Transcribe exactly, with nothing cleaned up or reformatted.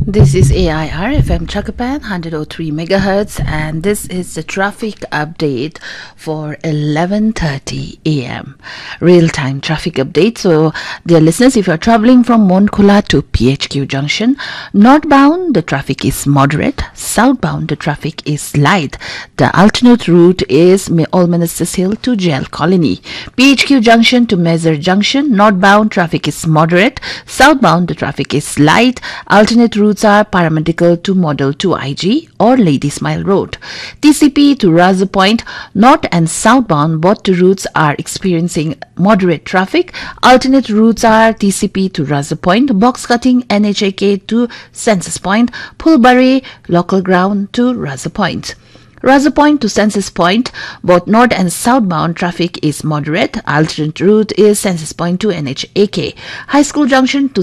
This is A I R F M Chakapan one hundred oh three megahertz, and this is the traffic update for eleven thirty a m real-time traffic update. So dear listeners, if you are traveling from Monkhola to P H Q Junction, northbound the traffic is moderate, southbound the traffic is light. The alternate route is Allministers Hill to Jail Colony. P H Q Junction to Mazer Junction, northbound traffic is moderate, southbound the traffic is light. Alternate routes are Paramedical to Model two I G or Lady Smile Road. T C P to Raza Point, north and southbound both the routes are experiencing moderate traffic. Alternate routes are T C P to Raza Point, Box Cutting N H A K to Census Point, Pulbury Local Ground to Raza Point. Raza Point to Census Point, both north and southbound traffic is moderate. Alternate route is Census Point to N H A K. High School Junction to